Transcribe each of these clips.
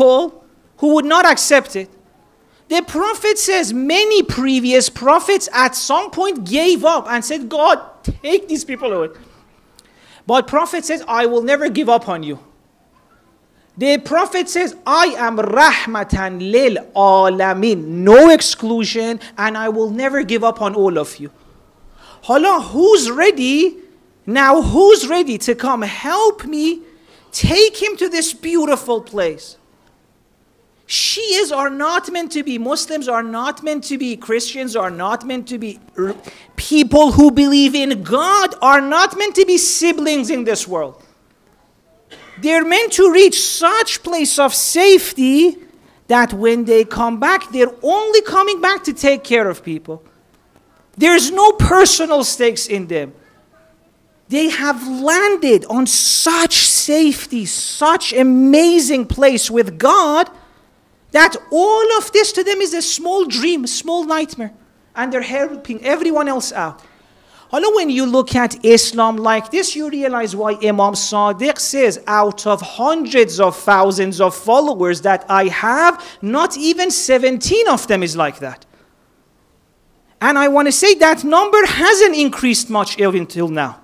people who would not accept it. The Prophet says many previous prophets at some point gave up and said, God, take these people away. But Prophet says, I will never give up on you. The Prophet says, I am rahmatan lil alamin, no exclusion, and I will never give up on all of you. Hala, who's ready? Now, who's ready to come help me take him to this beautiful place? Shias are not meant to be, Muslims are not meant to be, Christians are not meant to be, people who believe in God are not meant to be siblings in this world. They're meant to reach such place of safety that when they come back, they're only coming back to take care of people. There's no personal stakes in them. They have landed on such safety, such amazing place with God, that all of this to them is a small dream, a small nightmare. And they're helping everyone else out. Although when you look at Islam like this, you realize why Imam Sadiq says, out of hundreds of thousands of followers that I have, not even 17 of them is like that. And I want to say that number hasn't increased much even until now.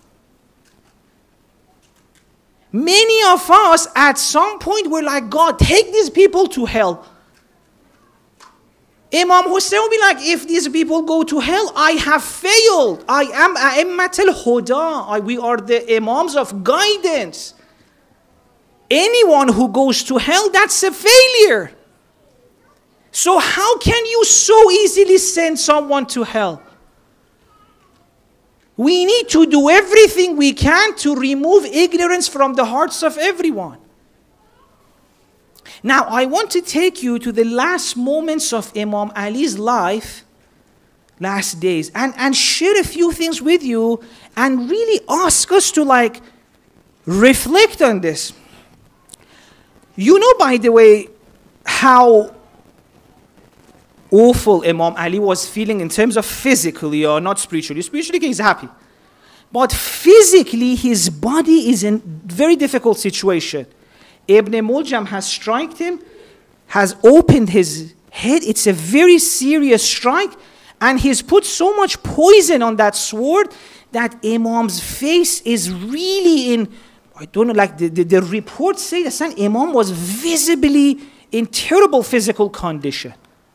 Many of us at some point were like, God, take these people to hell. Imam Hussein will be like, if these people go to hell, I have failed. I am A'immat al-Huda. We are the Imams of guidance. Anyone who goes to hell, that's a failure. So how can you so easily send someone to hell? We need to do everything we can to remove ignorance from the hearts of everyone. Now, I want to take you to the last moments of Imam Ali's life, last days, and share a few things with you and really ask us to reflect on this. You know, by the way, how awful Imam Ali was feeling in terms of physically or not spiritually. Spiritually, he's happy. But physically, his body is in a very difficult situation. Ibn Muljam has struck him, has opened his head. It's a very serious strike. And he's put so much poison on that sword that Imam's face is really in, I don't know, the reports say that Imam was visibly in terrible physical condition.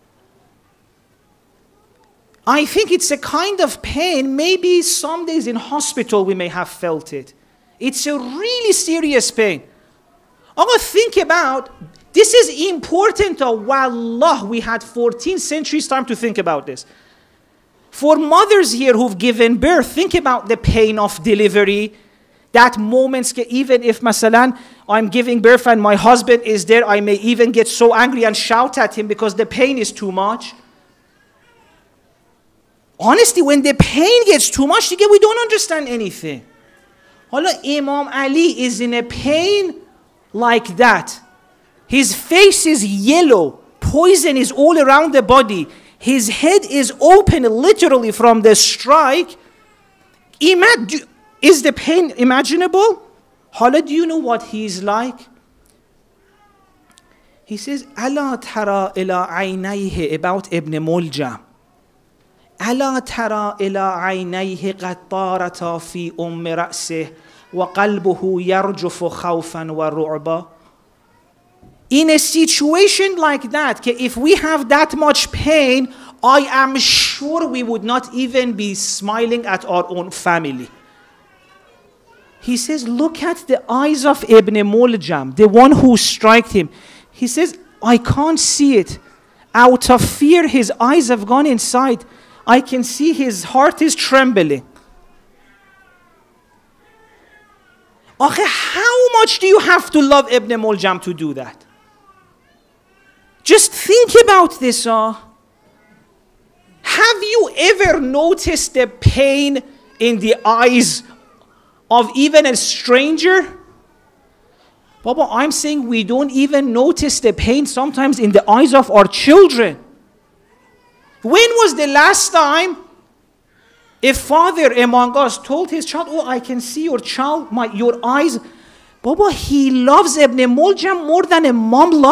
I think it's a kind of pain, maybe some days in hospital we may have felt it. It's a really serious pain. Think about, this is important. Wallah, we had 14 centuries time to think about this. For mothers here who've given birth, think about the pain of delivery. That moments, even if, masalan, I'm giving birth and my husband is there, I may even get so angry and shout at him because the pain is too much. Honestly, when the pain gets too much, we don't understand anything. Imam Ali is in a pain like that. His face is yellow. Poison is all around the body. His head is open literally from the strike. Is the pain imaginable? Do you know what he's like? He says, Ala tara ila aynayhi, about Ibn Muljam. ألا ترى إلى عينيه قد طارتا في رأسه وقلبه يرجف خوفا ورعبا. In a situation like that, if we have that much pain, I am sure we would not even be smiling at our own family. He says, look at the eyes of Ibn Muljam, the one who struck him. He says, I can't see it. Out of fear, his eyes have gone inside. I can see his heart is trembling. How much do you have to love Ibn Muljam to do that? Just think about this. Have you ever noticed the pain in the eyes of even a stranger? Baba, I'm saying we don't even notice the pain sometimes in the eyes of our children. When was the last time a father among us told his child, I can see your child, your eyes. Baba, he loves Ibn Muljam more than a mom loves